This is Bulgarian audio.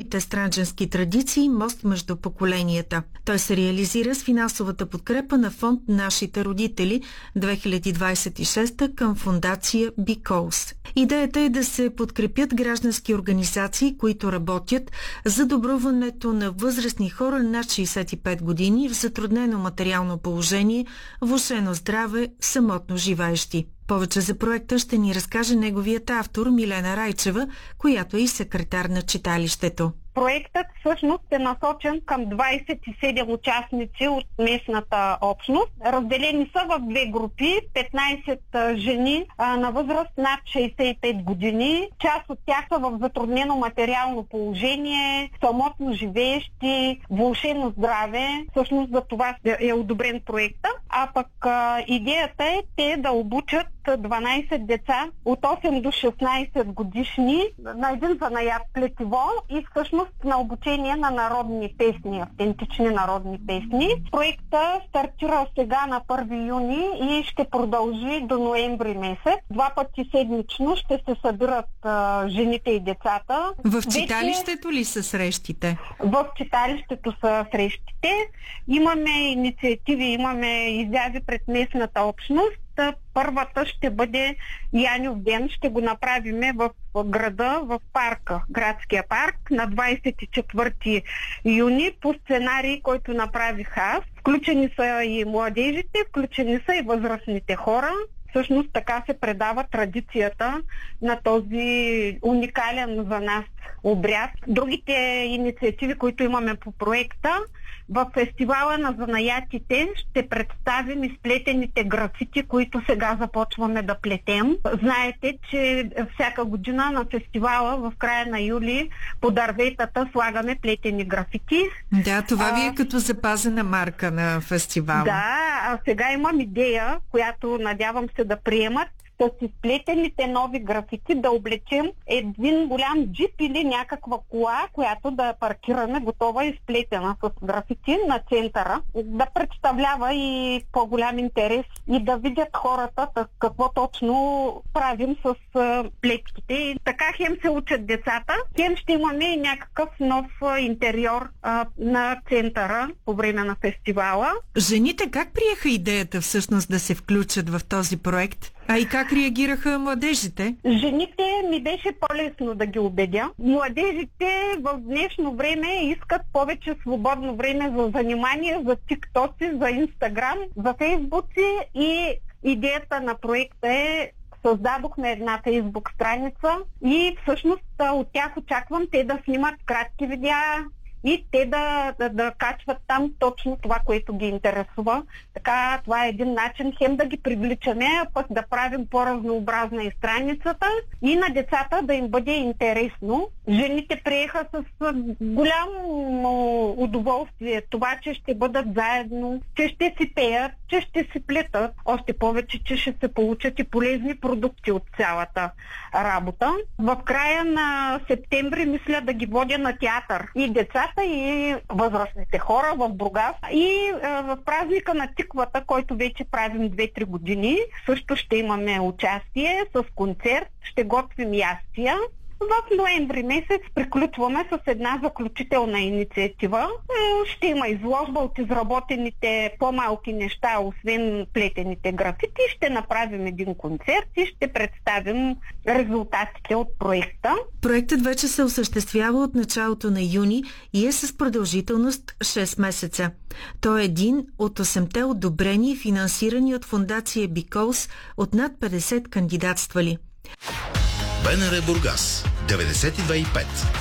новите странджански традиции мост между поколенията. Той се реализира с финансовата подкрепа на фонд Нашите родители 2026 към фондация Because. Идеята е да се подкрепят граждански организации, които работят за добруването на възрастни хора над 65 години в затруднено материално положение, влошено здраве, самотно живеещи. Повече за проекта ще ни разкаже неговият автор Милена Райчева, която е и секретар на читалището. Проектът всъщност е насочен към 27 участници от местната общност. Разделени са в две групи, 15 жени на възраст над 65 години. Част от тях са в затруднено материално положение, самотно живеещи, влошено здраве. Всъщност за това е одобрен проекта. А пък идеята е те да обучат 12 деца от 8 до 16 годишни на един занаят плетиво и всъщност на обучение на народни песни, автентични народни песни. Проекта стартира сега на 1 юни и ще продължи до ноември месец. 2 пъти седмично ще се събират жените и децата. В читалището ли са срещите? В читалището са срещите. Имаме инициативи, имаме изяви пред местната общност. Първата ще бъде Яньов ден. Ще го направиме в града, в парка, градския парк, на 24 юни по сценарий, който направих аз. Включени са и младежите, включени са и възрастните хора. Всъщност така се предава традицията на този уникален за нас обряд. Другите инициативи, които имаме по проекта, в фестивала на занаятите ще представим изплетените графити, които сега започваме да плетем. Знаете, че всяка година на фестивала в края на юли по дърветата слагаме плетени графити. Да, това ви е като запазена марка на фестивала. Да, а сега имам идея, която надявам се да приемат, с изплетените нови графити да облечем един голям джип или някаква кола, която да паркираме готова и изплетена с графити на центъра, да представлява и по-голям интерес и да видят хората какво точно правим с плетките. И така хем се учат децата, хем ще имаме и някакъв нов интериор на центъра по време на фестивала. Жените как приеха идеята всъщност да се включат в този проект? А и как реагираха младежите? Жените ми беше по-лесно да ги убедя. Младежите в днешно време искат повече свободно време за занимание, за тиктоци, за инстаграм, за фейсбуци и идеята на проекта е създадохме една фейсбук страница и всъщност от тях очаквам те да снимат кратки видеа и те да качват там точно това, което ги интересува. Така, това е един начин хем да ги привличаме, а пък да правим по-разнообразна и страницата и на децата да им бъде интересно. Жените приеха с голямо удоволствие това, че ще бъдат заедно, че ще си пеят, че ще си плетат. Още повече, че ще се получат и полезни продукти от цялата работа. В края на септември мисля да ги водя на театър. И децата, и възрастните хора в Бургас. И в празника на тиквата, който вече правим 2-3 години, също ще имаме участие с концерт, ще готвим ястия. В ноември месец приключваме с една заключителна инициатива. Ще има изложба от изработените по-малки неща, освен плетените графити. Ще направим един концерт и ще представим резултатите от проекта. Проектът вече се осъществява от началото на юни и е с продължителност 6 месеца. Той е един от 8-те одобрени и финансирани от фондация Because от над 50 кандидатствали. БНР Бургас 92,5